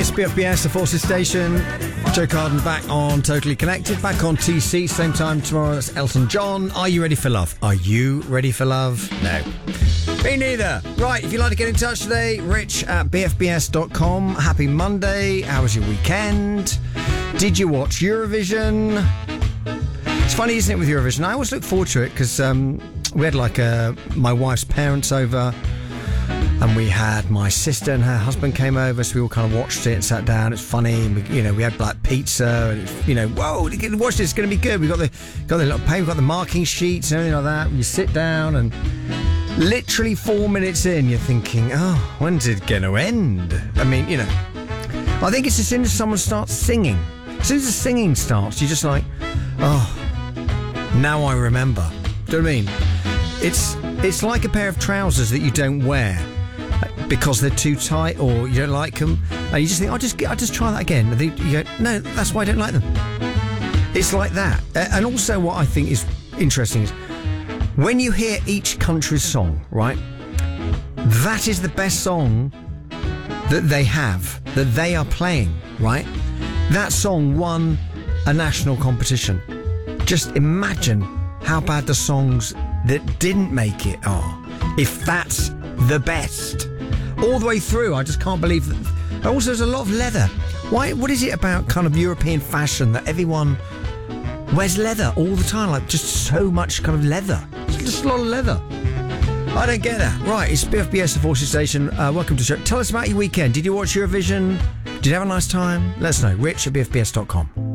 It's BFBS, the Forces Station. Joe Carden back on Totally Connected, back on TC, same time tomorrow. That's Elton John. Are you ready for love? Are you ready for love? No. Me neither. Right, if you'd like to get in touch today, rich@bfbs.com. Happy Monday. How was your weekend? Did you watch Eurovision? It's funny, isn't it, with Eurovision? I always look forward to it because we had my wife's parents over. And we had my sister and her husband came over, so we all kind of watched it and sat down. It's funny, and we had black pizza, and whoa, watch this, it's going to be good. We got the little paper, we got the marking sheets and everything like that. You sit down, and literally 4 minutes in, you're thinking, oh, when's it going to end? I mean, I think it's as soon as someone starts singing. As soon as the singing starts, you're just like, oh, now I remember. Do you know what I mean? It's like a pair of trousers that you don't wear because they're too tight or you don't like them, and you just think, I'll just try that again. And you go, no, that's why I don't like them. It's like that. And also what I think is interesting is when you hear each country's song, right, that is the best song that they have, that they are playing, right? That song won a national competition. Just imagine how bad the songs that didn't make it are, if that's the best. All the way through, I just can't believe that. Also, there's a lot of leather. What is it about kind of European fashion that everyone wears leather all the time? Like, just so much kind of leather. It's just a lot of leather. I don't get that. Right, it's BFBS, the Forces Station. Welcome to the show. Tell us about your weekend. Did you watch Eurovision? Did you have a nice time? Let us know. Rich@bfbs.com.